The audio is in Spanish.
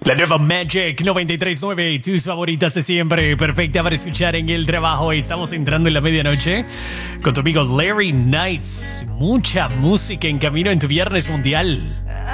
La nueva Magic 93.9, tus favoritas de siempre, perfecta para escuchar en el trabajo. Estamos entrando en la medianoche con tu amigo Larry Knights. Mucha música en camino en tu Viernes Mundial.